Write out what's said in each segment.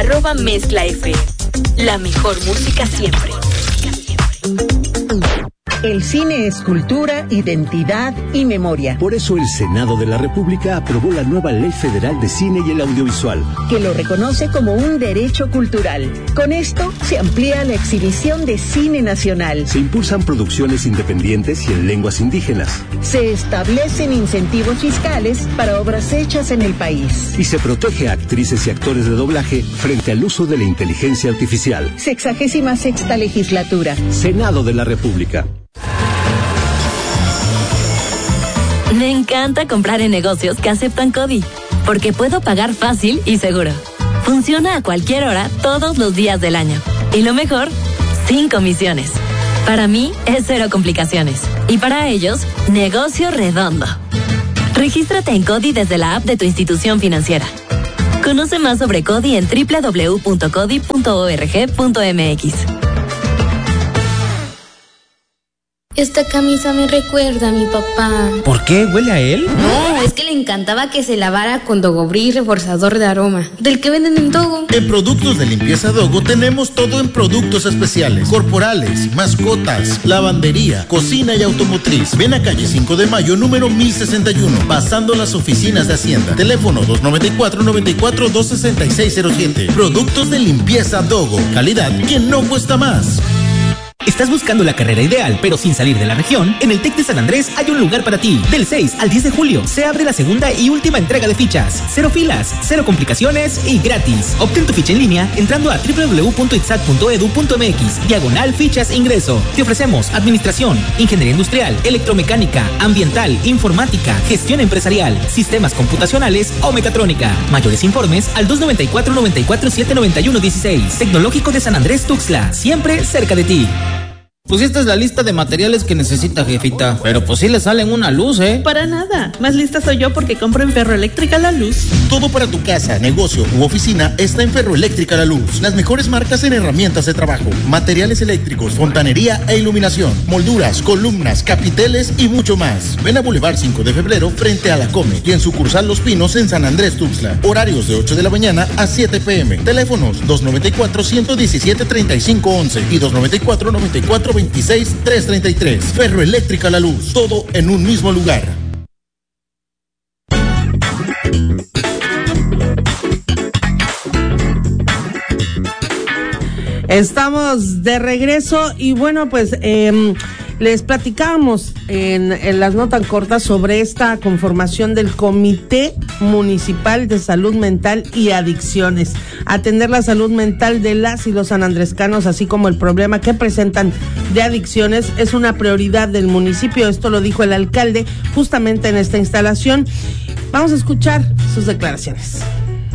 @mezclaf. La mejor música siempre. El cine es cultura, identidad y memoria. Por eso el Senado de la República aprobó la nueva Ley Federal de Cine y el Audiovisual, que lo reconoce como un derecho cultural. Con esto se amplía la exhibición de cine nacional. Se impulsan producciones independientes y en lenguas indígenas. Se establecen incentivos fiscales para obras hechas en el país. Y se protege a actrices y actores de doblaje frente al uso de la inteligencia artificial. 66ª legislatura. Senado de la República. Me encanta comprar en negocios que aceptan CODI, porque puedo pagar fácil y seguro. Funciona a cualquier hora, todos los días del año. Y lo mejor, sin comisiones. Para mí, es cero complicaciones. Y para ellos, negocio redondo. Regístrate en CODI desde la app de tu institución financiera. Conoce más sobre CODI en www.codi.org.mx. Esta camisa me recuerda a mi papá. ¿Por qué? ¿Huele a él? No, es que le encantaba que se lavara con Dogobrí reforzador de aroma, del que venden en Dogo. En productos de limpieza Dogo tenemos todo en productos especiales, corporales, mascotas, lavandería, cocina y automotriz. Ven a calle 5 de Mayo, número 1061, pasando las oficinas de Hacienda. Teléfono 294-26607. Productos de limpieza Dogo, calidad que no cuesta más. ¿Estás buscando la carrera ideal, pero sin salir de la región? En el TEC de San Andrés hay un lugar para ti. Del 6 al 10 de julio se abre la segunda y última entrega de fichas. 0 filas, 0 complicaciones y gratis. Obtén tu ficha en línea entrando a www.itzac.edu.mx/fichas ingreso. Te ofrecemos administración, ingeniería industrial, electromecánica, ambiental, informática, gestión empresarial, sistemas computacionales o mecatrónica. Mayores informes al 294-94-791-16. Tecnológico de San Andrés Tuxtla, siempre cerca de ti. Pues esta es la lista de materiales que necesita, jefita. Pero pues sí le salen una luz, ¿eh? Para nada. Más lista soy yo porque compro en Ferroeléctrica La Luz. Todo para tu casa, negocio u oficina está en Ferroeléctrica La Luz. Las mejores marcas en herramientas de trabajo, materiales eléctricos, fontanería e iluminación, molduras, columnas, capiteles y mucho más. Ven a Boulevard 5 de Febrero frente a la Come y en sucursal Los Pinos en San Andrés Tuxtla. Horarios de 8 de la mañana a 7 p.m. Teléfonos 294-117-3511 y 294-94-26-333. Ferroeléctrica La Luz. Todo en un mismo lugar. Estamos de regreso y bueno, pues les platicábamos en las notas cortas sobre esta conformación del Comité Municipal de Salud Mental y Adicciones. Atender la salud mental de las y los sanandrescanos, así como el problema que presentan de adicciones, es una prioridad del municipio. Esto lo dijo el alcalde justamente en esta instalación. Vamos a escuchar sus declaraciones.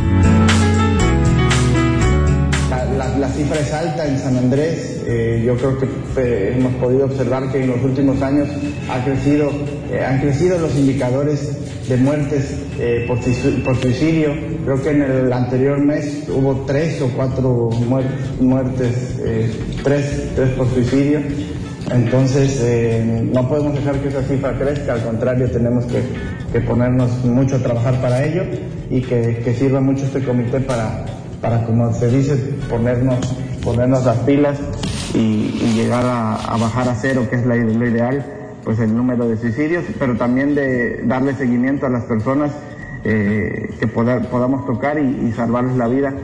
La cifra es alta en San Andrés. Yo creo que hemos podido observar que en los últimos años han crecido los indicadores de muertes por suicidio. Creo que en el anterior mes hubo 3 o 4 muertes, 3 por suicidio. Entonces no podemos dejar que esa cifra crezca, al contrario, tenemos que ponernos mucho a trabajar para ello y que sirva mucho este comité para, como se dice, ponernos las pilas y llegar a bajar a 0, que es lo ideal, pues el número de suicidios, pero también de darle seguimiento a las personas que podamos tocar y salvarles la vida.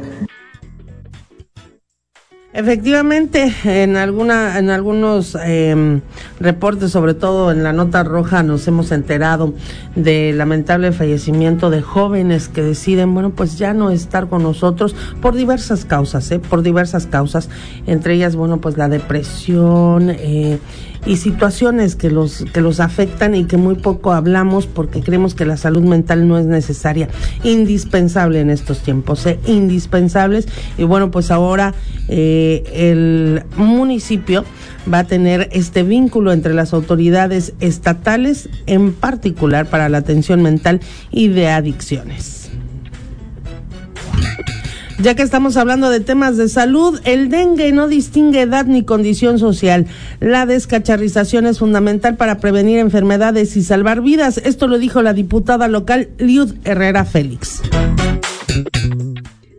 Efectivamente, en algunos reportes, sobre todo en la nota roja, nos hemos enterado del lamentable fallecimiento de jóvenes que deciden, bueno, pues ya no estar con nosotros por diversas causas, entre ellas, bueno, pues la depresión, y situaciones que los afectan y que muy poco hablamos porque creemos que la salud mental no es necesaria, indispensable en estos tiempos, indispensables. Y bueno, pues ahora el municipio va a tener este vínculo entre las autoridades estatales, en particular para la atención mental y de adicciones. Ya que estamos hablando de temas de salud, el dengue no distingue edad ni condición social. La descacharrización es fundamental para prevenir enfermedades y salvar vidas. Esto lo dijo la diputada local Liud Herrera Félix.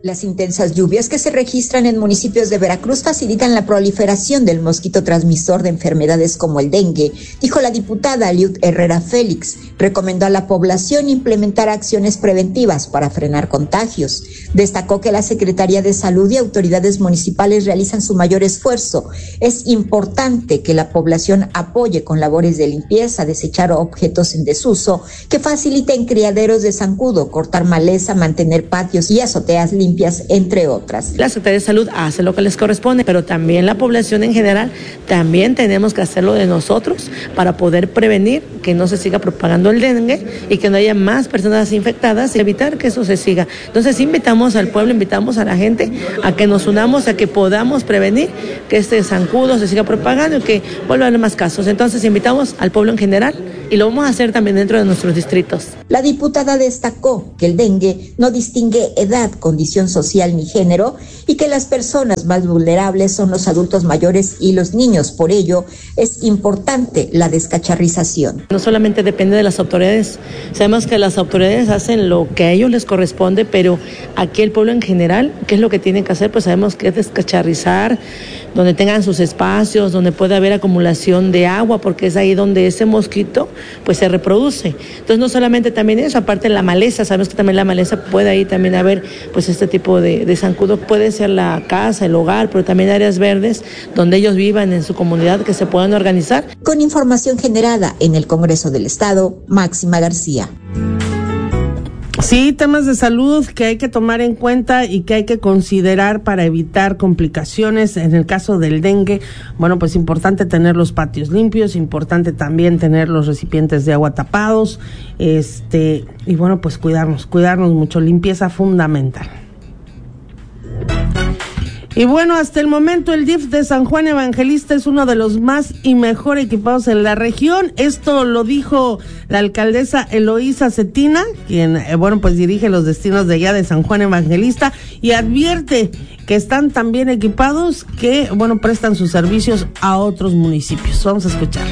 Las intensas lluvias que se registran en municipios de Veracruz facilitan la proliferación del mosquito transmisor de enfermedades como el dengue, dijo la diputada Liud Herrera Félix. Recomendó a la población implementar acciones preventivas para frenar contagios. Destacó que la Secretaría de Salud y autoridades municipales realizan su mayor esfuerzo. Es importante que la población apoye con labores de limpieza, desechar objetos en desuso, que faciliten criaderos de zancudo, cortar maleza, mantener patios y azoteas limpias, entre otras. La Secretaría de Salud hace lo que les corresponde, pero también la población en general, también tenemos que hacerlo de nosotros para poder prevenir que no se siga propagando el dengue y que no haya más personas infectadas y evitar que eso se siga. Entonces invitamos al pueblo, invitamos a la gente a que nos unamos, a que podamos prevenir que este zancudo se siga propagando y que vuelva a haber más casos. Entonces invitamos al pueblo en general y lo vamos a hacer también dentro de nuestros distritos. La diputada destacó que el dengue no distingue edad, condición social ni género y que las personas más vulnerables son los adultos mayores y los niños. Por ello, es importante la descacharrización. No solamente depende de las autoridades. Sabemos que las autoridades hacen lo que a ellos les corresponde, pero aquí el pueblo en general, ¿qué es lo que tiene que hacer? Pues sabemos que es descacharrizar, donde tengan sus espacios, donde puede haber acumulación de agua, porque es ahí donde ese mosquito pues se reproduce. Entonces no solamente también eso, aparte la maleza, sabemos que también la maleza puede ahí también haber pues este tipo de zancudo, puede ser la casa, el hogar, pero también áreas verdes donde ellos vivan en su comunidad que se puedan organizar. Con información generada en el Congreso del Estado, Máxima García. Sí, temas de salud que hay que tomar en cuenta y que hay que considerar para evitar complicaciones. En el caso del dengue, bueno, pues importante tener los patios limpios, importante también tener los recipientes de agua tapados, y bueno, pues cuidarnos mucho, limpieza fundamental. Y bueno, hasta el momento el DIF de San Juan Evangelista es uno de los más y mejor equipados en la región. Esto lo dijo la alcaldesa Eloísa Cetina, quien, bueno, pues dirige los destinos de allá de San Juan Evangelista y advierte que están tan bien equipados que, bueno, prestan sus servicios a otros municipios. Vamos a escuchar.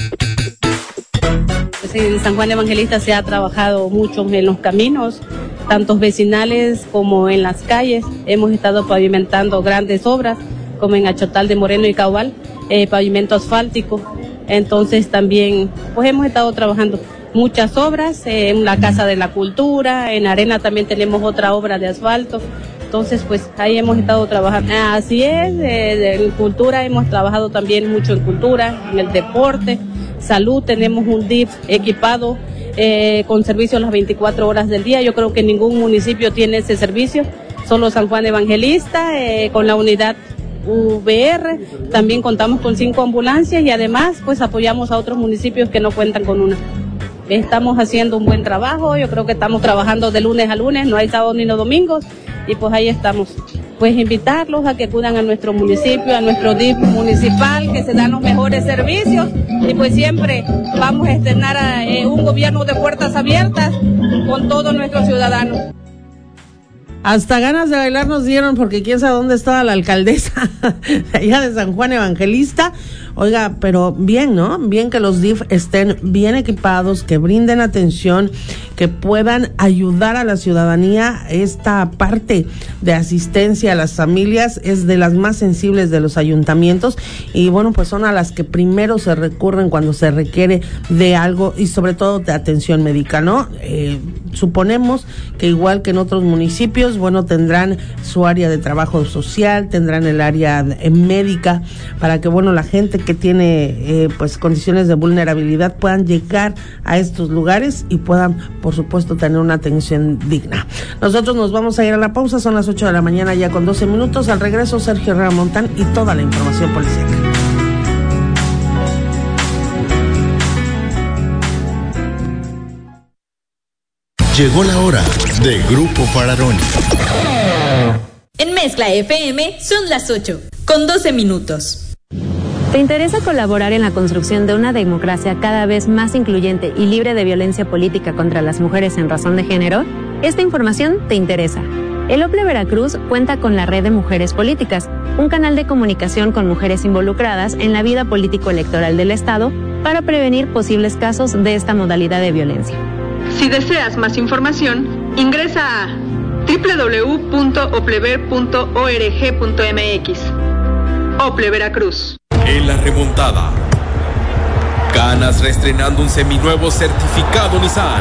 En San Juan Evangelista se ha trabajado mucho en los caminos, tanto vecinales como en las calles. Hemos estado pavimentando grandes obras, como en Achotal de Moreno y Caubal, pavimento asfáltico. Entonces también pues hemos estado trabajando muchas obras, en la Casa de la Cultura, en Arena también tenemos otra obra de asfalto. Entonces pues ahí hemos estado trabajando. Así es, en cultura hemos trabajado también mucho en cultura, en el deporte, salud, tenemos un DIF equipado con servicio las 24 horas del día. Yo creo que ningún municipio tiene ese servicio, solo San Juan Evangelista, con la unidad VR, también contamos con 5 ambulancias y además pues apoyamos a otros municipios que no cuentan con una. Estamos haciendo un buen trabajo, yo creo que estamos trabajando de lunes a lunes, no hay sábados ni domingos, y pues ahí estamos. Pues invitarlos a que acudan a nuestro municipio, a nuestro DIF municipal, que se dan los mejores servicios, y pues siempre vamos a externar un gobierno de puertas abiertas con todos nuestros ciudadanos. Hasta ganas de bailar nos dieron, porque quién sabe dónde estaba la alcaldesa allá de San Juan Evangelista. Oiga, pero bien, ¿no? Bien que los DIF estén bien equipados, que brinden atención, que puedan ayudar a la ciudadanía. Esta parte de asistencia a las familias es de las más sensibles de los ayuntamientos y bueno, pues son a las que primero se recurren cuando se requiere de algo y sobre todo de atención médica, ¿no? Suponemos que igual que en otros municipios, bueno, tendrán su área de trabajo social, tendrán el área médica para que, bueno, la gente que tiene pues condiciones de vulnerabilidad puedan llegar a estos lugares y puedan, por supuesto, tener una atención digna. Nosotros nos vamos a ir a la pausa, son las 8 de la mañana ya con 12 minutos. Al regreso, Sergio Herrera Montán y toda la información policial. Llegó la hora de Grupo Fararoni. En Mezcla FM son las 8, con 12 minutos. ¿Te interesa colaborar en la construcción de una democracia cada vez más incluyente y libre de violencia política contra las mujeres en razón de género? Esta información te interesa. El OPLE Veracruz cuenta con la Red de Mujeres Políticas, un canal de comunicación con mujeres involucradas en la vida político-electoral del Estado para prevenir posibles casos de esta modalidad de violencia. Si deseas más información, ingresa a www.oplever.org.mx. Ople Veracruz. En la remontada, Canas reestrenando un seminuevo certificado Nissan.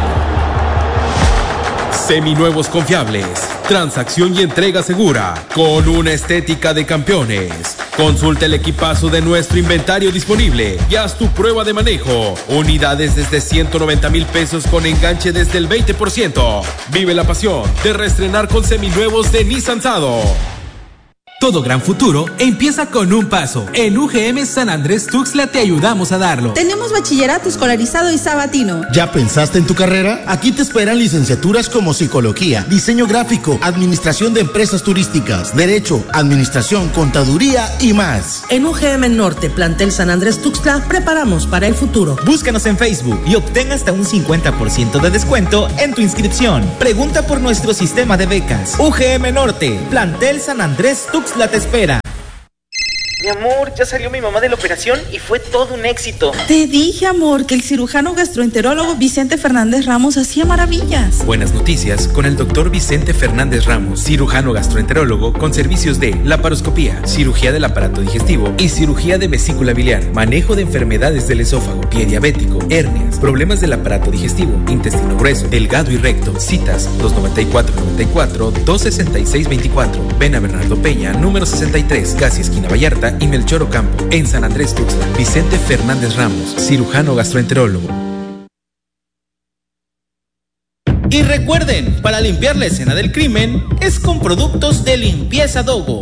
Seminuevos confiables, transacción y entrega segura, con una estética de campeones. Consulta el equipazo de nuestro inventario disponible y haz tu prueba de manejo. Unidades desde 190,000 pesos con enganche desde el 20%. Vive la pasión de reestrenar con seminuevos de Nissan Sado. Todo gran futuro empieza con un paso. En UGM San Andrés Tuxtla te ayudamos a darlo. Tenemos bachillerato escolarizado y sabatino. ¿Ya pensaste en tu carrera? Aquí te esperan licenciaturas como psicología, diseño gráfico, administración de empresas turísticas, derecho, administración, contaduría y más. En UGM Norte, plantel San Andrés Tuxtla, preparamos para el futuro. Búscanos en Facebook y obtén hasta un 50% de descuento en tu inscripción. Pregunta por nuestro sistema de becas. UGM Norte, plantel San Andrés Tuxtla te espera. Mi amor, ya salió mi mamá de la operación y fue todo un éxito. Te dije, amor, que el cirujano gastroenterólogo Vicente Fernández Ramos hacía maravillas. Buenas noticias con el doctor Vicente Fernández Ramos, cirujano gastroenterólogo con servicios de laparoscopía, cirugía del aparato digestivo y cirugía de vesícula biliar, manejo de enfermedades del esófago, pie diabético, hernias, problemas del aparato digestivo, intestino grueso, delgado y recto. Citas 294-94-266-24. Ven a Bernardo Peña, número 63, casi esquina Vallarta y Melchor Ocampo, en San Andrés Tuxtla. Vicente Fernández Ramos, cirujano gastroenterólogo. Y recuerden, para limpiar la escena del crimen es con productos de limpieza Dogo.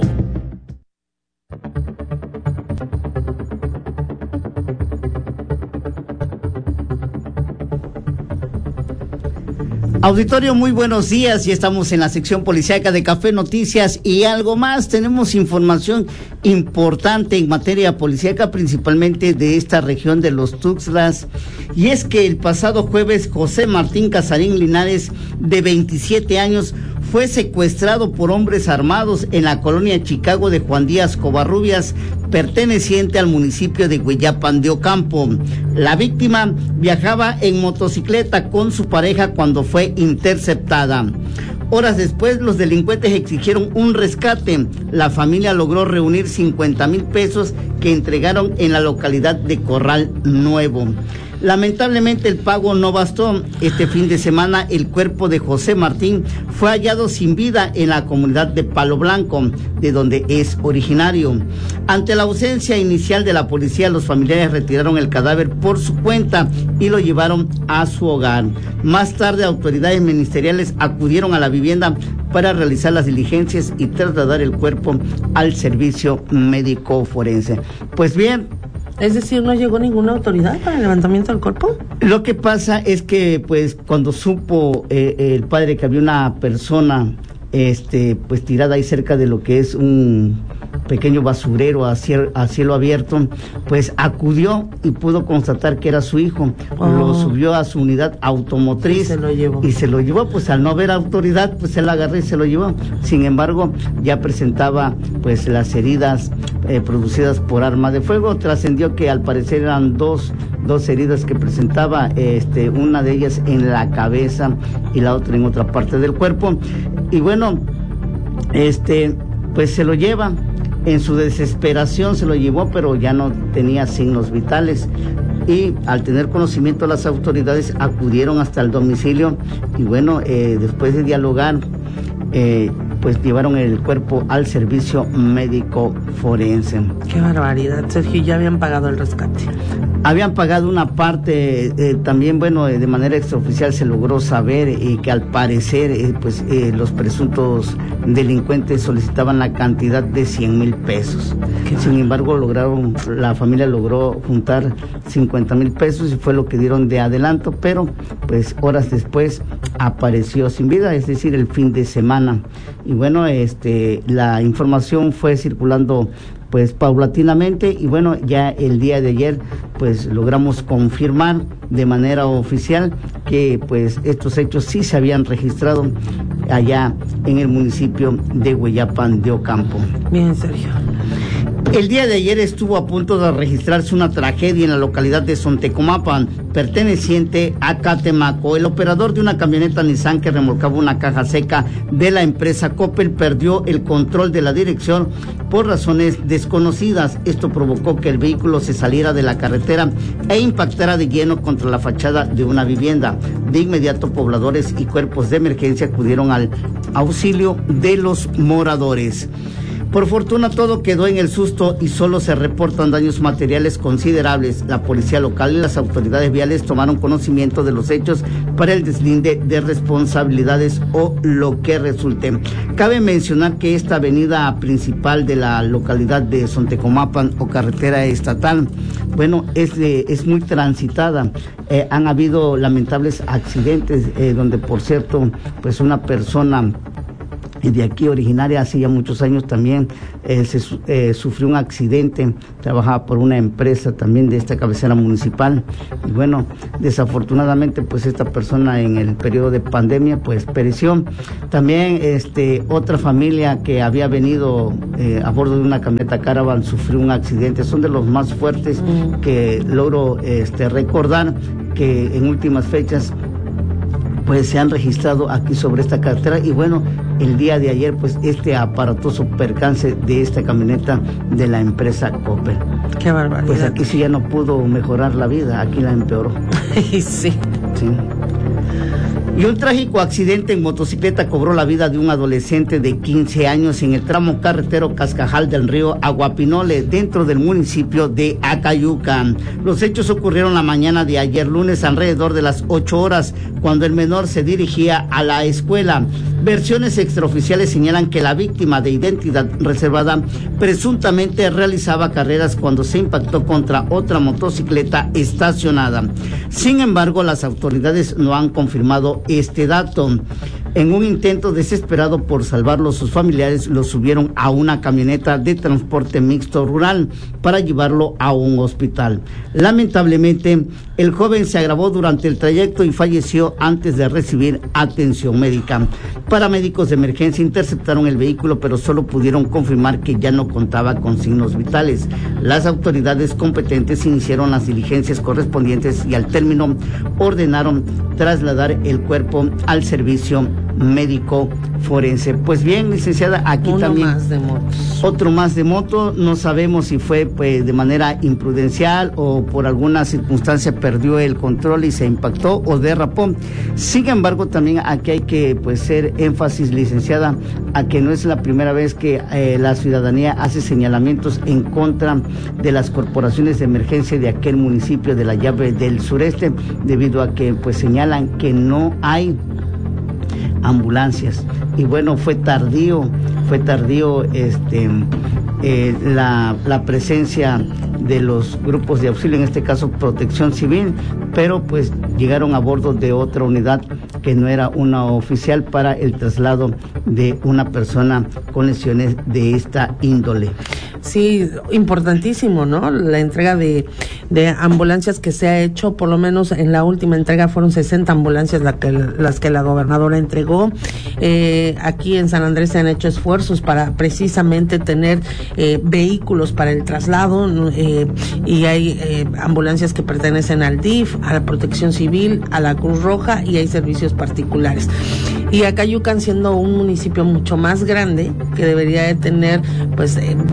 Auditorio, muy buenos días, y estamos en la sección policíaca de Café Noticias y algo más. Tenemos información importante en materia policíaca, principalmente de esta región de los Tuxtlas, y es que el pasado jueves José Martín Casarín Linares, de 27 años, fue secuestrado por hombres armados en la colonia Chicago de Juan Díaz Covarrubias, perteneciente al municipio de Hueyapan de Ocampo. La víctima viajaba en motocicleta con su pareja cuando fue interceptada. Horas después, los delincuentes exigieron un rescate. La familia logró reunir 50,000 pesos que entregaron en la localidad de Corral Nuevo. Lamentablemente el pago no bastó. Este fin de semana el cuerpo de José Martín fue hallado sin vida en la comunidad de Palo Blanco, de donde es originario. Ante la ausencia inicial de la policía, los familiares retiraron el cadáver por su cuenta y lo llevaron a su hogar. Más tarde, autoridades ministeriales acudieron a la vivienda para realizar las diligencias y trasladar el cuerpo al servicio médico forense. Pues bien, es decir, ¿no llegó ninguna autoridad para el levantamiento del cuerpo? Lo que pasa es que, pues, cuando supo el padre que había una persona, pues, tirada ahí cerca de lo que es un pequeño basurero a cielo abierto, pues acudió y pudo constatar que era su hijo. Lo subió a su unidad automotriz y se lo llevó. Pues al no haber autoridad, pues él agarró y se lo llevó. Sin embargo, ya presentaba pues las heridas producidas por arma de fuego. Trascendió que al parecer eran dos heridas que presentaba, una de ellas en la cabeza y la otra en otra parte del cuerpo. Y bueno, pues se lo lleva. En su desesperación se lo llevó, pero ya no tenía signos vitales. Y al tener conocimiento, las autoridades acudieron hasta el domicilio y bueno, después de dialogar, pues llevaron el cuerpo al servicio médico forense. Qué barbaridad, Sergio. ¿Ya habían pagado el rescate? Habían pagado una parte, también, bueno, de manera extraoficial se logró saber que al parecer, los presuntos delincuentes solicitaban la cantidad de 100,000 pesos. Sin embargo, la familia logró juntar 50,000 pesos y fue lo que dieron de adelanto, pero pues horas después apareció sin vida, es decir, el fin de semana. Y bueno, la información fue circulando pues paulatinamente y bueno, ya el día de ayer pues logramos confirmar de manera oficial que pues estos hechos sí se habían registrado allá en el municipio de Hueyapan de Ocampo. Bien, Sergio. El día de ayer estuvo a punto de registrarse una tragedia en la localidad de Sontecomapan, perteneciente a Catemaco. El operador de una camioneta Nissan que remolcaba una caja seca de la empresa Coppel perdió el control de la dirección por razones desconocidas. Esto provocó que el vehículo se saliera de la carretera e impactara de lleno contra la fachada de una vivienda. De inmediato, pobladores y cuerpos de emergencia acudieron al auxilio de los moradores. Por fortuna todo quedó en el susto y solo se reportan daños materiales considerables. La policía local y las autoridades viales tomaron conocimiento de los hechos para el deslinde de responsabilidades o lo que resulte. Cabe mencionar que esta avenida principal de la localidad de Sontecomapan o carretera estatal, bueno, es muy transitada. Han habido lamentables accidentes donde, por cierto, pues una persona de aquí originaria hace ya muchos años también sufrió un accidente, trabajaba por una empresa también de esta cabecera municipal y bueno, desafortunadamente pues esta persona en el periodo de pandemia pues pereció. También otra familia que había venido a bordo de una camioneta Caravan sufrió un accidente. Son de los más fuertes que logro recordar, que en últimas fechas pues se han registrado aquí sobre esta carretera. Y bueno, el día de ayer pues este aparatoso percance de esta camioneta de la empresa Coppel. Qué barbaridad. Pues aquí sí ya no pudo mejorar la vida, aquí la empeoró. Sí. Y un trágico accidente en motocicleta cobró la vida de un adolescente de 15 años en el tramo carretero Cascajal del Río Aguapinole, dentro del municipio de Acayuca. Los hechos ocurrieron la mañana de ayer lunes alrededor de las 8 horas, cuando el menor se dirigía a la escuela. Versiones extraoficiales señalan que la víctima, de identidad reservada, presuntamente realizaba carreras cuando se impactó contra otra motocicleta estacionada. Sin embargo, las autoridades no han confirmado este dato. En un intento desesperado por salvarlo, sus familiares lo subieron a una camioneta de transporte mixto rural para llevarlo a un hospital. Lamentablemente, el joven se agravó durante el trayecto y falleció antes de recibir atención médica. Paramédicos de emergencia interceptaron el vehículo, pero solo pudieron confirmar que ya no contaba con signos vitales. Las autoridades competentes iniciaron las diligencias correspondientes y al término ordenaron trasladar el cuerpo al servicio médico forense. Pues bien, licenciada, aquí Uno también más de motos. Otro más de moto. No sabemos si fue pues de manera imprudencial o por alguna circunstancia perdió el control y se impactó o derrapó. Sin embargo, también aquí hay que pues ser énfasis, licenciada, a que no es la primera vez que la ciudadanía hace señalamientos en contra de las corporaciones de emergencia de aquel municipio de la Llave del Sureste, debido a que pues señalan que no hay ambulancias. Y bueno, fue tardío la presencia de los grupos de auxilio, en este caso Protección Civil, pero pues llegaron a bordo de otra unidad que no era una oficial para el traslado de una persona con lesiones de esta índole. Sí, importantísimo, ¿no? La entrega de ambulancias que se ha hecho, por lo menos en la última entrega fueron 60 ambulancias las que la gobernadora entregó. Aquí en San Andrés se han hecho esfuerzos para precisamente tener vehículos para el traslado, y hay ambulancias que pertenecen al DIF, a la Protección Civil, a la Cruz Roja, y hay servicios particulares. Y Acayucan, siendo un municipio mucho más grande, que debería de tener pues